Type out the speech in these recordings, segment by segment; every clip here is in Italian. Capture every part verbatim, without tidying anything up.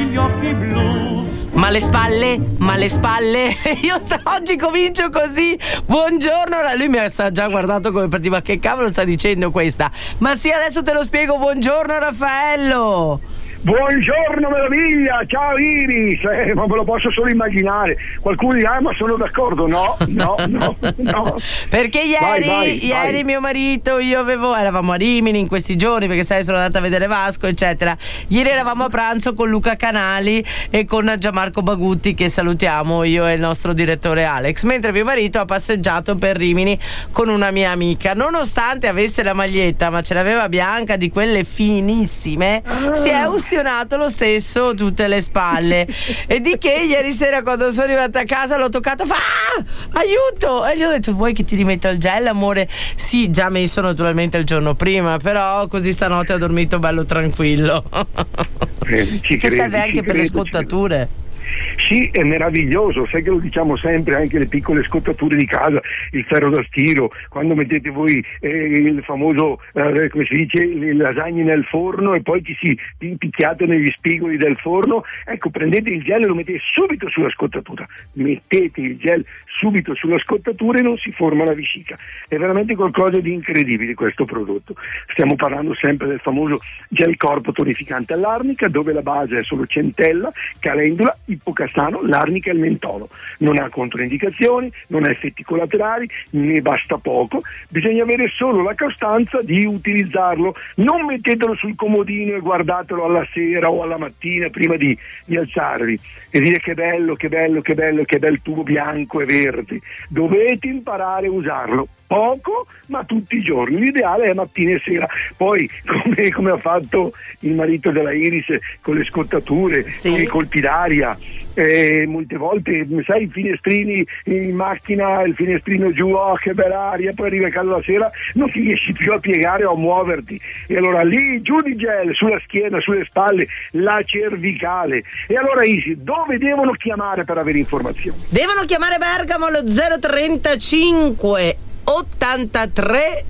gli occhi blu. Ma le spalle? Ma le spalle? Io sta, oggi comincio così. Buongiorno. Lui mi sta già guardato come per dire: ma che cavolo sta dicendo questa? Ma sì, adesso te lo spiego. Buongiorno Raffaello. Buongiorno meraviglia, ciao Iris, eh, ma me lo posso solo immaginare. Qualcuno dirà: ah, ma sono d'accordo. No, no, no, no. Perché ieri, vai, vai, ieri vai. mio marito, io avevo, eravamo a Rimini in questi giorni, perché sai, sono andata a vedere Vasco, eccetera. Ieri eravamo a pranzo con Luca Canali e con Gianmarco Bagutti, che salutiamo, io e il nostro direttore Alex, mentre mio marito ha passeggiato per Rimini con una mia amica. Nonostante avesse la maglietta, ma ce l'aveva bianca, di quelle finissime, ah. si è ustionato lo stesso tutte le spalle. E di che ieri sera, quando sono arrivata a casa, l'ho toccato, fa ah, aiuto, e gli ho detto: vuoi che ti rimetta il gel, amore? Sì, già messo naturalmente il giorno prima, però così stanotte ha dormito bello tranquillo. Eh, che credo, serve anche per credo, le scottature. Sì, è meraviglioso, sai che lo diciamo sempre, anche le piccole scottature di casa, il ferro da stiro, quando mettete voi eh, il famoso, eh, come si dice, le lasagne nel forno e poi ti si ti picchiate negli spigoli del forno, ecco, prendete il gel e lo mettete subito sulla scottatura, mettete il gel subito sulla scottatura e non si forma la vescica. È veramente qualcosa di incredibile questo prodotto. Stiamo parlando sempre del famoso gel corpo tonificante all'arnica, dove la base è solo centella, calendula, ippocastano, l'arnica e il mentolo. Non ha controindicazioni, non ha effetti collaterali, ne basta poco, bisogna avere solo la costanza di utilizzarlo. Non mettetelo sul comodino e guardatelo alla sera o alla mattina prima di, di alzarvi e dire: che bello, che bello, che bello, che bel tubo bianco e verde. Dovete imparare a usarlo. Poco, ma tutti i giorni. L'ideale è mattina e sera. Poi, come, come ha fatto il marito della Iris con le scottature, sì. con i colpi d'aria, eh, molte volte, sai, i finestrini in macchina, il finestrino giù, oh che bella aria, poi arriva a casa la sera, non ti riesci più a piegare o a muoverti. E allora lì, giù di gel, sulla schiena, sulle spalle, la cervicale. E allora Iris, dove devono chiamare per avere informazioni? Devono chiamare Bergamo allo zero trentacinque ottantatré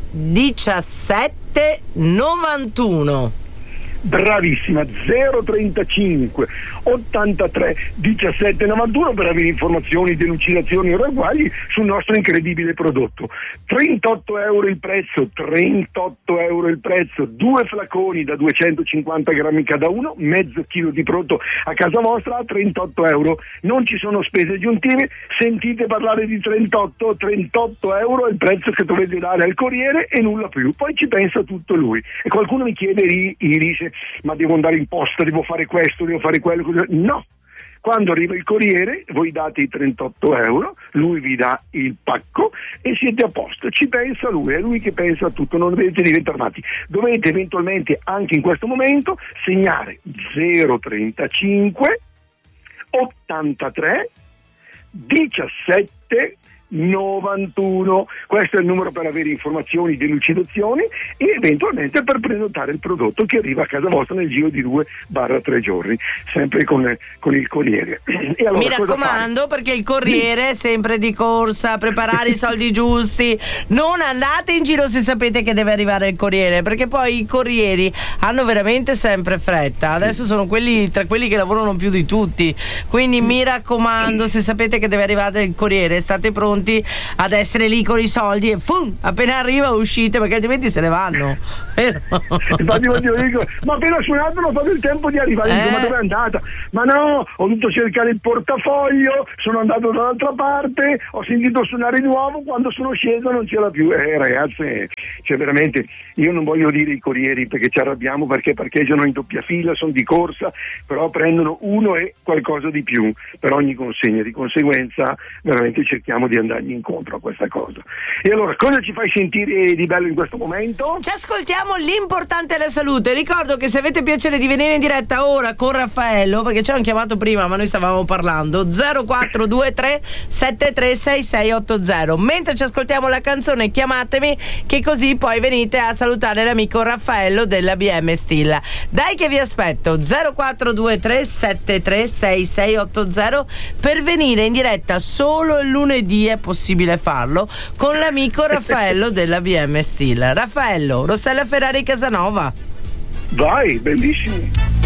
diciassette novantuno. Bravissima, zero trentacinque ottantatré diciassette novantuno per avere informazioni, delucidazioni o ragguagli sul nostro incredibile prodotto. trentotto euro il prezzo, trentotto euro il prezzo, due flaconi da duecentocinquanta grammi cada uno, mezzo chilo di prodotto a casa vostra a trentotto euro. Non ci sono spese aggiuntive, sentite parlare di trentotto, trentotto euro è il prezzo che dovete dare al corriere e nulla più. Poi ci pensa tutto lui. E qualcuno mi chiede, Iris, ma devo andare in posta, devo fare questo, devo fare quello. No, quando arriva il corriere voi date i trentotto euro, lui vi dà il pacco e siete a posto. Ci pensa lui, è lui che pensa a tutto, non dovete diventare matti. Dovete eventualmente anche in questo momento segnare zero trentacinque ottantatré diciassette novantuno. Questo è il numero per avere informazioni, delucidazioni e eventualmente per prenotare il prodotto che arriva a casa vostra nel giro di due barra tre giorni, sempre con, con il corriere. E allora, mi raccomando, perché il corriere è sempre di corsa, preparare i soldi giusti, non andate in giro se sapete che deve arrivare il corriere, perché poi i corrieri hanno veramente sempre fretta. Adesso sono quelli tra quelli che lavorano più di tutti, quindi mi raccomando, se sapete che deve arrivare il corriere, state pronti ad essere lì con i soldi e fum, appena arriva uscite, perché altrimenti se ne vanno. Infatti io dico: ma appena suonato non ho fatto il tempo di arrivare. eh. Dico: ma dove è andata? Ma no, ho dovuto cercare il portafoglio, sono andato dall'altra parte, ho sentito suonare di nuovo, quando sono sceso non c'era più. Eh ragazzi, cioè veramente, io non voglio dire i corrieri perché ci arrabbiamo, perché parcheggiano in doppia fila, sono di corsa, però prendono uno e qualcosa di più per ogni consegna. Di conseguenza veramente cerchiamo di andare incontro a questa cosa. E allora, cosa ci fai sentire di bello in questo momento? Ci ascoltiamo l'importante è la salute. Ricordo che se avete piacere di venire in diretta ora con Raffaello, perché ci hanno chiamato prima ma noi stavamo parlando, zero quattro due tre sette tre sei sei otto zero. Mentre ci ascoltiamo la canzone chiamatemi, che così poi venite a salutare l'amico Raffaello della B M Steel. Dai che vi aspetto, zero quattro due tre sette tre sei sei otto zero per venire in diretta. Solo il lunedì è possibile farlo con l'amico Raffaello della B M Steel. Raffaello, Rossella Ferrari Casanova. Vai, bellissimo.